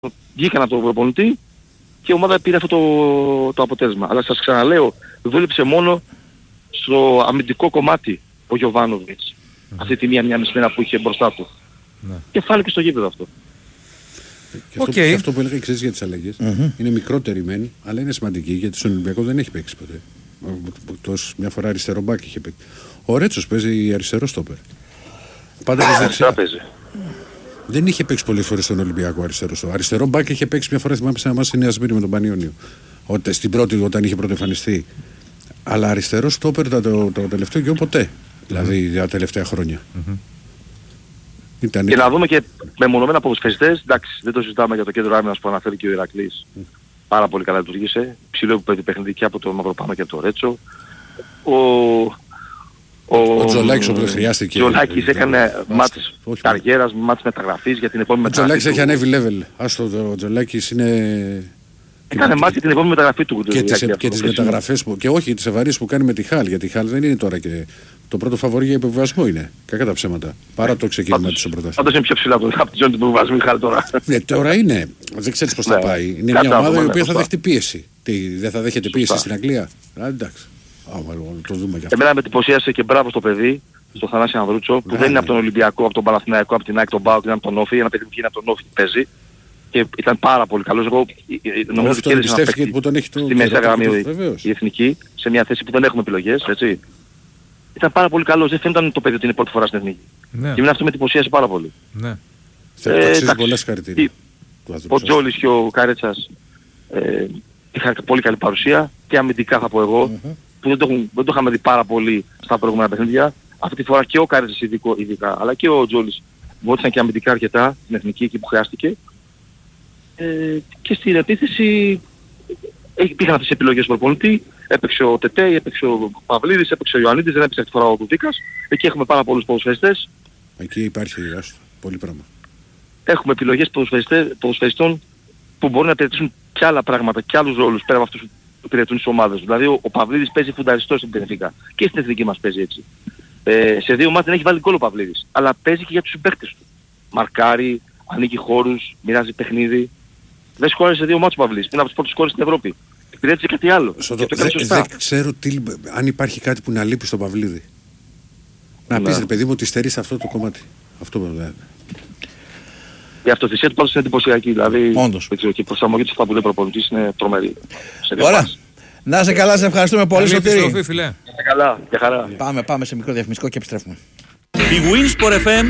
βγήκαν από τον προπονητή και η ομάδα πήρε αυτό το αποτέλεσμα. Αλλά σας ξαναλέω, δούλεψε μόνο στο αμυντικό κομμάτι ο Γιοβάνοβιτς. Αυτή τη μία μισή μέρα που είχε μπροστά του. Και φάνηκε στο γήπεδο αυτό. Και αυτό που έλεγα εξής για τις αλλαγές είναι μικρότερη μεν, αλλά είναι σημαντική γιατί στον Ολυμπιακό δεν έχει παίξει ποτέ. Μια φορά αριστερό μπακ είχε παίξει. Ο Ρέτσος παίζει αριστερό στόπερ. Πάντα αριστερά παίζει. Δεν είχε παίξει πολλές φορές στον Ολυμπιακό αριστερό. Αριστερό μπακ είχε παίξει μια φορά, θυμάμαι σε εμάς στη Νέα Σμύρνη με τον Πανιόνιο. Στην πρώτη, όταν είχε πρωτοεμφανιστεί. Αλλά αριστερό στόπερ το τελευταίο καιρό ποτέ. Δηλαδή τα τελευταία χρόνια. Και να δούμε και μεμονωμένα ποδοσφαιριστές, εντάξει, δεν το συζητάμε για το κέντρο άμυνας που αναφέρει και ο Ηρακλής. Πάρα πολύ καλά λειτουργήσε. Ψηλό επίπεδο παιχνίδι και από το Μαυροπάνο και από το Ρέτσο. Ο Τζολάκης όπου χρειάστηκε. Ο Τζολάκης έκανε μάτς καριέρας, μάτς μεταγραφής για την επόμενη μεταγραφή. Ο Τζολάκης έχει ανέβει level. Ο Τζολάκης είναι... Έκανε μάτς για την επόμενη μεταγραφή του. Και τις μεταγραφές που... Και όχι τις ευαρύσεις που κάνει με τη Χάλ. Γιατί η Χάλ δεν είναι τώρα και... Το πρώτο φαβορί για υποβιβασμό είναι. Κακά τα ψέματα. Παρά το ξεκίνημα της πρωτάθλημα. Πάντως είναι πιο ψηλά από τη ζώνη του υποβιβασμού η Χάλ τώρα. Τώρα είναι. Δεν ξέρεις πώς θα πάει. Είναι μια ομάδα η οποία θα δέχεται πίεση. Δεν θα δέχεται πίεση στην Αγγλία. Εντάξει. Το δούμε κι αυτό. Εμένα με εντυπωσίασε και μπράβο στο παιδί, στο Θανάση Ανδρούτσο, που δεν είναι από τον Ολυμπιακό, από τον Παναθηναϊκό, από την ΑΕΚ, τον ΠΑΟΚ, ήταν από τον Όφη. Ένα παιδί που βγαίνει από τον Όφη παίζει. Και ήταν πάρα πολύ καλός. Εγώ νομίζω ότι κέρδισε ένα παίκτη στη μεσαία γραμμή η Εθνική, σε μια θέση που δεν έχουμε επιλογές, έτσι. Ήταν πάρα πολύ καλός, δεν φαίνονταν το παιδί ότι είναι πρώτη φορά στην Εθνική. Ναι. Και αυτό με εντυπωσίασε πάρα πολύ. Ναι. Θα πολλά συγχαρητήρια. Ο Τζόλης και ο Κάρετσας είχαν πολύ καλή παρουσία και αμυντικά θα πω εγώ, που δεν το είχαμε δει πάρα πολύ στα προηγούμενα παιχνίδια. Αυτή τη φορά και ο Κάρετσας ειδικά, αλλά και ο Τζόλης βοήθησαν και αμυντικά αρκετά στην Εθνική εκεί που χρειάστηκε. Και στην επίθεση υπήρχαν αυτές τις επιλογές του προπονητή. Έπαιξε ο Τετέι, έπαιξε ο Παυλίδης, έπαιξε ο Ιωαννίδης, δεν έπαιξε αυτή τη φορά ο Δουδίκας. Εκεί έχουμε πάρα πολλούς ποδοσφαιριστές. Εκεί υπάρχει πολύ πράγμα. Έχουμε επιλογές ποδοσφαιριστών που μπορούν να υπηρετήσουν και άλλα πράγματα και άλλους ρόλους πέρα από αυτούς που υπηρετούν στις ομάδες. Δηλαδή ο Παυλίδης παίζει φουνταριστό στην Πενφύκα και στην εθνική μας παίζει έτσι. Σε δύο μάτς δεν έχει βάλει γκολ ο Παυλίδης, αλλά παίζει και για τους συμπαίκτες του. Μαρκάρει, ανοίγει χώρους, μοιράζει παιχνίδι. Δεν σκόρασε σε δύο μάτς ο Παυλίδης, είναι από τους πρώτους σκόρες στην Ευρώπη. Υπηρέτησε κάτι άλλο. Δεν ξέρω αν υπάρχει κάτι που να λείπει στον Παυλίδη. Να πεις ρε παιδί μου ότι στερείς αυτό το κομμάτι. Αυτό βέβαια. Η αυτοθυσία του πάντως είναι εντυπωσιακή. Δηλαδή όντως. Και η προσαρμογή της αυτά που λέει προπονητής είναι τρομερή. Ωραία. Να είσαι καλά, σε ευχαριστούμε πολύ Σωτήρη. Να είσαι καλά, για χαρά. Πάμε σε μικρό διαφημιστικό και επιστρέφουμε. Η Winsport FM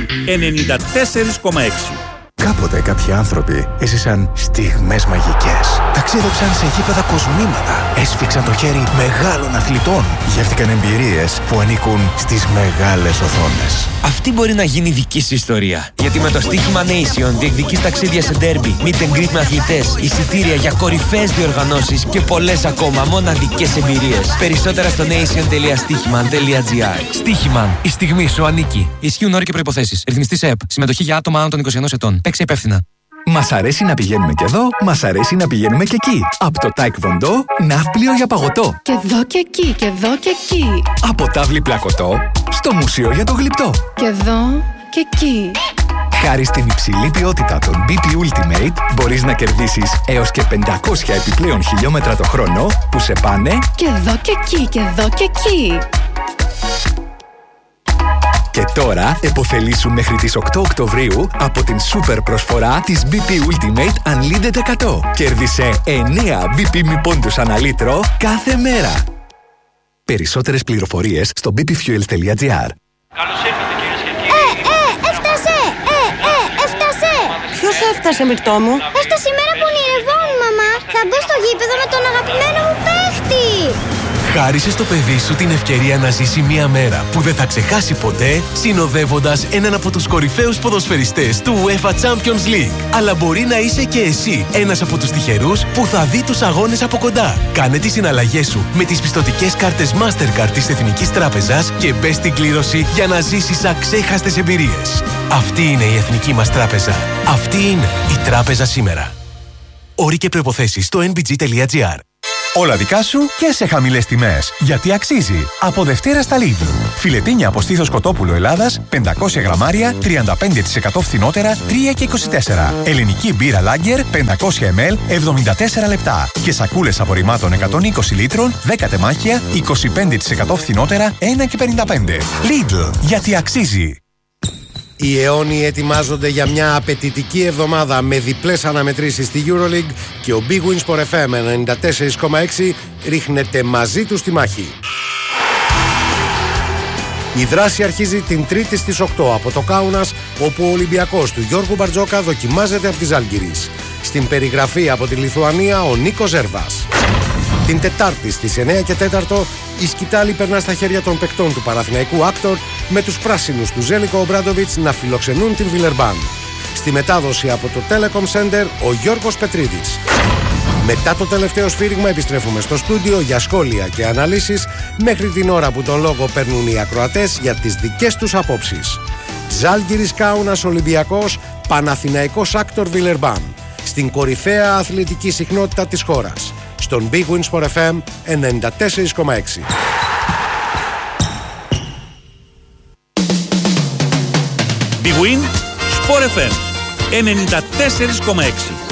94,6. Κάποτε κάποιοι άνθρωποι έζησαν στιγμές μαγικές. Ταξίδεψαν σε γήπεδα κοσμήματα. Έσφιξαν το χέρι μεγάλων αθλητών. Γεύτηκαν εμπειρίες που ανήκουν στις μεγάλες οθόνες. Αυτή μπορεί να γίνει δική σου ιστορία. Γιατί με το στοίχημα Nation διεκδικείς ταξίδια σε ντέρμπι, meet and greet με αθλητές, εισιτήρια για κορυφαίες διοργανώσεις και πολλές ακόμα μοναδικές εμπειρίες. Περισσότερα στο nation.stichiman.gr. Στοίχημαν. Η στιγμή σου ανήκει. Ισχύουν όροι και προϋποθέσεις. Ρυθμιστής ΕΕΠ. Συμμετοχή για άτομα άνω των 21 ετών. Παίξε υπεύθυνα. Μας αρέσει να πηγαίνουμε και εδώ, μας αρέσει να πηγαίνουμε και εκεί. Από το Taekwondo, ναύπλιο για παγωτό. Και εδώ και εκεί, και εδώ και εκεί. Από τάβλη πλακωτό, στο μουσείο για το γλυπτό. Και εδώ και εκεί. Χάρη στην υψηλή ποιότητα των BP Ultimate, μπορείς να κερδίσεις έως και 500 επιπλέον χιλιόμετρα το χρόνο που σε πάνε και εδώ και εκεί, και εδώ και εκεί. Και τώρα επωφελήσου μέχρι τις 8 Οκτωβρίου από την σούπερ προσφορά της BP Ultimate Unlimited 100. Κέρδισε 9 BP μη πόντους ανά λίτρο κάθε μέρα. Περισσότερες πληροφορίες στο bpfuels.gr. Καλώς ήρθατε κυρίες και κύριοι. Έφτασε! Έφτασε! Ποιος έφτασε, Μυρτώ μου? Έφτασε η μέρα που ονειρευόμουν, μαμά. Θα μπω στο γήπεδο με τον αγαπημένο μου παίχτη. Χάρισε στο παιδί σου την ευκαιρία να ζήσει μια μέρα που δεν θα ξεχάσει ποτέ, συνοδεύοντας έναν από τους κορυφαίους ποδοσφαιριστές του UEFA Champions League. Αλλά μπορεί να είσαι και εσύ ένας από τους τυχερούς που θα δει τους αγώνες από κοντά. Κάνε τις συναλλαγές σου με τις πιστωτικές κάρτες Mastercard της Εθνικής Τράπεζας και μπες στην κλήρωση για να ζήσεις αξέχαστες εμπειρίες. Αυτή είναι η Εθνική μας Τράπεζα. Αυτή είναι η Τράπεζα σήμερα. Όροι και προϋποθέσεις στο nbg.gr. Όλα δικά σου και σε χαμηλές τιμές. Γιατί αξίζει. Από Δευτέρα στα Lidl. Φιλετίνια από στήθος κοτόπουλο Ελλάδας, 500 γραμμάρια, 35% φθηνότερα, 3,24. Ελληνική μπύρα Lager, 500 ml, 74 λεπτά. Και σακούλες απορριμμάτων 120 λίτρων, 10 τεμάχια, 25% φθηνότερα, 1,55. Lidl. Γιατί αξίζει. Οι αιώνιοι ετοιμάζονται για μια απαιτητική εβδομάδα με διπλές αναμετρήσεις στη EuroLeague και ο Big Win Sport FM 94,6 ρίχνεται μαζί του στη μάχη. Η δράση αρχίζει την Τρίτη στις 8 από το Κάουνας, όπου ο Ολυμπιακός του Γιώργου Μπαρτζόκα δοκιμάζεται από τη Ζάλγκιρις. Στην περιγραφή από τη Λιθουανία ο Νίκος Ζέρβας. Την Τετάρτη στις 9 και 4 η σκητάλη περνά στα χέρια των παικτών του Παναθηναϊκού Άκτορ, με τους πράσινους του Ζέλικο Ομπράντοβιτς να φιλοξενούν την Βιλερμπάν. Στη μετάδοση από το Telecom Center ο Γιώργος Πετρίδης. Μετά το τελευταίο σφύριγμα επιστρέφουμε στο στούντιο για σχόλια και αναλύσεις, μέχρι την ώρα που τον λόγο παίρνουν οι ακροατές για τις δικές τους απόψεις. Ζάλγκιρις Κάουνας Ολυμπιακός, Παναθηναϊκός Άκτορ Βιλερμπάν. Στην κορυφαία αθλητική συχνότητα της χώρας. Στον Big Win Sport FM 94,6. Big Win Sport FM 94,6.